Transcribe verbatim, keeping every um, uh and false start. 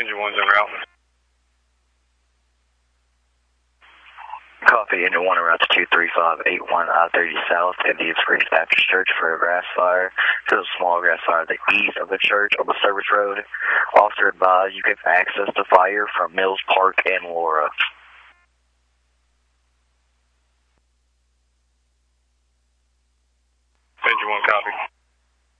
Engine one's en route. Copy, Engine one en route to two three five eight one I thirty South, Indian Springs Baptist Church for a grass fire. There's a small grass fire to the east of the church on the service road. Officer advised you get access to fire from Mills Park and Laura.